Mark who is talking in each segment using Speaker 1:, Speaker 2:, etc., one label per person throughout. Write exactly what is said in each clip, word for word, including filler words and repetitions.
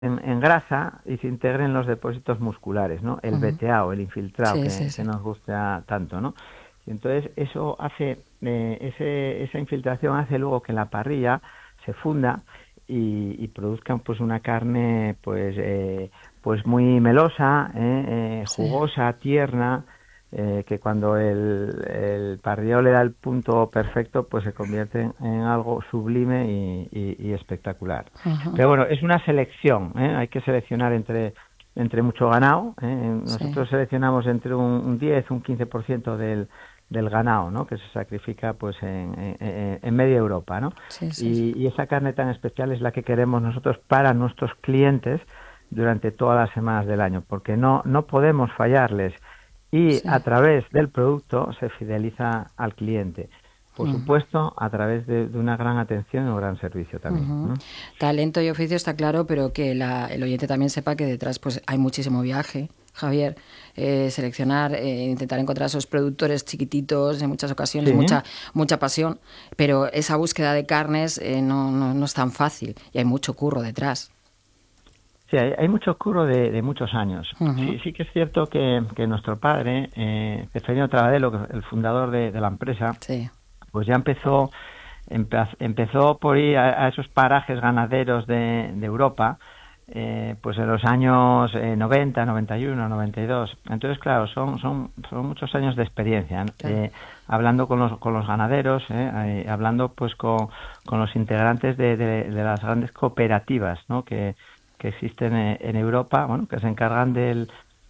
Speaker 1: en, en grasa y se integre en los depósitos musculares, ¿no? El
Speaker 2: Ujú.
Speaker 1: B T A o el infiltrado
Speaker 2: Sí,
Speaker 1: que,
Speaker 2: sí,
Speaker 1: que
Speaker 2: sí.
Speaker 1: nos gusta tanto, ¿no? Y entonces eso hace, eh, ese, esa infiltración hace luego que la parrilla se funda y, y produzcan pues una carne pues eh, pues muy melosa, eh, eh,
Speaker 2: Sí.
Speaker 1: jugosa, tierna, eh, que cuando el, el parrillero le da el punto perfecto, pues se convierte en, en algo sublime y, y- y espectacular.
Speaker 2: Ajá.
Speaker 1: Pero bueno, es una selección, ¿eh? Hay que seleccionar entre entre mucho ganado, ¿eh?
Speaker 2: Sí.
Speaker 1: Nosotros seleccionamos entre un, un diez, un quince por ciento del, del ganado, ¿no? Que se sacrifica pues en, en, en media Europa, ¿no?
Speaker 2: Sí, sí, sí.
Speaker 1: Y, y esa carne tan especial es la que queremos nosotros para nuestros clientes durante todas las semanas del año, porque no, no podemos fallarles y a
Speaker 2: Sí.
Speaker 1: través del producto se fideliza al cliente. Por
Speaker 2: Ujú.
Speaker 1: supuesto, a través de, de una gran atención y un gran servicio también,
Speaker 2: Ujú.
Speaker 1: ¿no?
Speaker 2: Talento y oficio está claro, pero que la, el oyente también sepa que detrás pues hay muchísimo viaje, Javier. Eh, seleccionar, eh, intentar encontrar esos productores chiquititos, en muchas ocasiones
Speaker 1: Sí,
Speaker 2: mucha mucha pasión, pero esa búsqueda de carnes eh, no, no, no es tan fácil y hay mucho curro detrás.
Speaker 1: sí, hay, hay mucho curro de, de muchos años.
Speaker 2: Ujú.
Speaker 1: Sí, sí que es cierto que, que nuestro padre, eh, Ceferino Trabadelo, que es el fundador de, de la empresa,
Speaker 2: Sí.
Speaker 1: pues ya empezó empe- empezó por ir a, a esos parajes ganaderos de, de Europa, eh, pues en los años eh, noventa, noventa y uno, noventa y dos. Entonces, claro, son, son, son muchos años de experiencia, ¿no?
Speaker 2: Claro.
Speaker 1: Eh, hablando con los, con los ganaderos, eh, eh, hablando pues con, con los integrantes de, de, de las grandes cooperativas, ¿no? que, que existen en, en Europa, bueno, que se encargan del,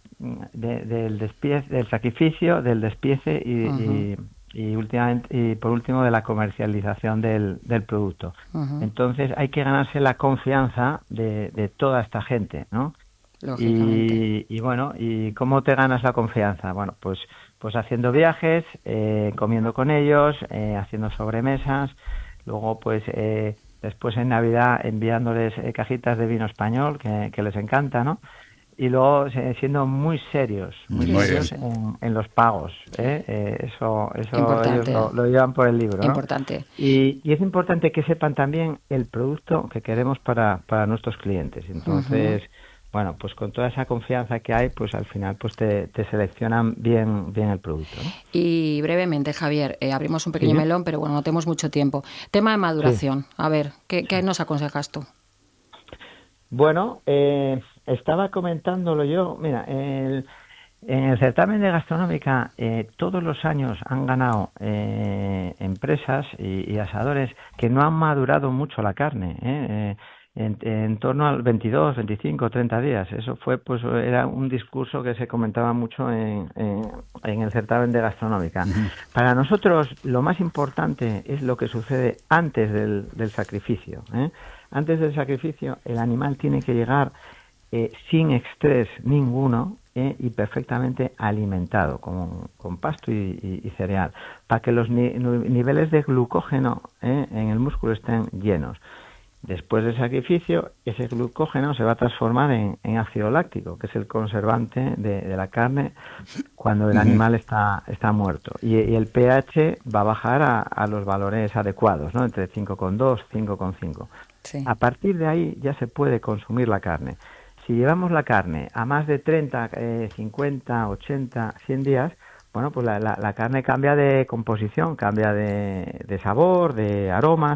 Speaker 1: de- del despiece, del sacrificio, del despiece y,
Speaker 2: Ujú.
Speaker 1: y, y últimamente y por último de la comercialización del, del producto.
Speaker 2: Ujú.
Speaker 1: Entonces hay que ganarse la confianza de, de toda esta gente, ¿no?
Speaker 2: Lógicamente.
Speaker 1: Y, y bueno, ¿y cómo te ganas la confianza? Bueno, pues pues haciendo viajes, eh, comiendo con ellos, eh, haciendo sobremesas, luego pues eh, después en Navidad enviándoles eh, cajitas de vino español que, que les encanta, ¿no? Y luego eh, siendo muy serios, muy
Speaker 2: Sí,
Speaker 3: Muy
Speaker 2: sí,
Speaker 3: bien.
Speaker 1: serios
Speaker 2: sí.
Speaker 1: en, en los pagos, ¿eh? Eh, eso, eso ellos
Speaker 2: Importante.
Speaker 1: lo, lo llevan por el libro, ¿no?
Speaker 2: Importante.
Speaker 1: Y, y es importante que sepan también el producto que queremos para, para nuestros clientes.
Speaker 2: Ujú.
Speaker 1: Entonces, bueno, pues con toda esa confianza que hay, pues al final pues te, te seleccionan bien, bien el producto, ¿no?
Speaker 2: Y brevemente, Javier, eh, abrimos un pequeño
Speaker 1: Sí,
Speaker 2: melón, pero bueno, no tenemos mucho tiempo. Tema de
Speaker 1: sí,
Speaker 2: maduración. A ver, ¿qué, qué
Speaker 1: sí.
Speaker 2: nos aconsejas tú?
Speaker 1: Bueno, eh, estaba comentándolo yo, mira, el, en el certamen de gastronómica eh, todos los años han ganado eh, empresas y, y asadores que no han madurado mucho la carne, ¿eh? Eh, en, en torno al veintidós, veinticinco, treinta días. Eso fue, pues, era un discurso que se comentaba mucho en, en, en el certamen de gastronómica. Para nosotros, lo más importante es lo que sucede antes del, del sacrificio, ¿eh? Antes del sacrificio, el animal tiene que llegar eh, sin estrés ninguno eh, y perfectamente alimentado con, con pasto y, y- y cereal, para que los ni- niveles de glucógeno eh, en el músculo estén llenos. Después del sacrificio, ese glucógeno se va a transformar en, en ácido láctico, que es el conservante de, de la carne cuando el
Speaker 3: Ujú.
Speaker 1: animal está, está muerto. Y, y el pH va a bajar a, a los valores adecuados, ¿no? Entre cinco coma dos, cinco coma cinco.
Speaker 2: Sí.
Speaker 1: A partir de ahí ya se puede consumir la carne. Si llevamos la carne a más de treinta, eh, cincuenta, ochenta, cien días, bueno, pues la, la- la carne cambia de composición, cambia de, de sabor, de aromas,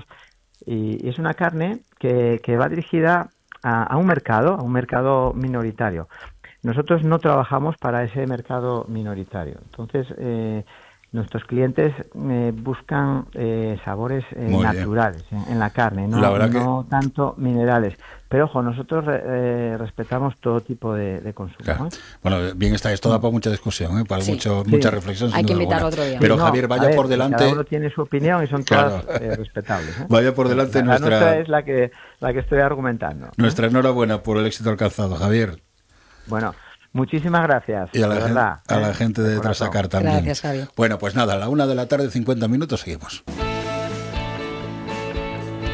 Speaker 1: y, y es una carne que, que va dirigida a, a un mercado, a un mercado minoritario. Nosotros no trabajamos para ese mercado minoritario. Entonces, eh, nuestros clientes eh, buscan eh, sabores eh,
Speaker 3: Muy bien.
Speaker 1: naturales en, en la carne,
Speaker 3: La
Speaker 1: no,
Speaker 3: verdad que,
Speaker 1: no tanto minerales. Pero, ojo, nosotros eh, respetamos todo tipo de, de
Speaker 3: claro.
Speaker 1: consumo, ¿eh?
Speaker 3: Bueno, bien está, esto da
Speaker 1: Mm.
Speaker 3: para mucha discusión, ¿eh? Para
Speaker 2: Sí.
Speaker 3: mucho, mucha
Speaker 1: Sí,
Speaker 3: reflexión, sin
Speaker 2: Hay que
Speaker 3: duda
Speaker 2: invitar
Speaker 3: alguna.
Speaker 2: otro día.
Speaker 1: sí,
Speaker 3: Pero
Speaker 1: no,
Speaker 3: Javier,
Speaker 1: a
Speaker 3: vaya por
Speaker 1: ver, y cada uno
Speaker 3: delante,
Speaker 1: tiene su opinión y son todas
Speaker 3: claro,
Speaker 1: eh, respetables, ¿eh?
Speaker 3: vaya por
Speaker 1: Eh,
Speaker 3: delante
Speaker 1: La, la nuestra
Speaker 3: nuestra,
Speaker 1: es la que la que estoy argumentando, ¿eh?
Speaker 3: nuestra enhorabuena por el éxito alcanzado, Javier.
Speaker 1: Bueno, muchísimas gracias,
Speaker 3: Y a
Speaker 1: de
Speaker 3: la gente,
Speaker 1: verdad,
Speaker 3: a la
Speaker 1: ¿eh?
Speaker 3: gente
Speaker 1: De
Speaker 3: de
Speaker 1: corazón.
Speaker 3: Trasacar también.
Speaker 2: Gracias, Javier.
Speaker 3: Bueno, pues nada, a la una de la tarde, cincuenta minutos, seguimos.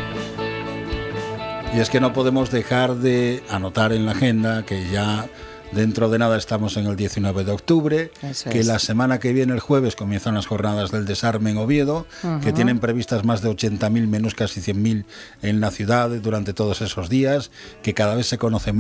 Speaker 3: Y es que no podemos dejar de anotar en la agenda que ya Dentro de nada estamos en el diecinueve de octubre,
Speaker 2: Eso
Speaker 3: que
Speaker 2: es.
Speaker 3: la semana que viene, el jueves, comienzan las jornadas del desarme en Oviedo,
Speaker 2: Ujú.
Speaker 3: que tienen previstas más de ochenta mil menús, casi cien mil en la ciudad durante todos esos días, que cada vez se conoce más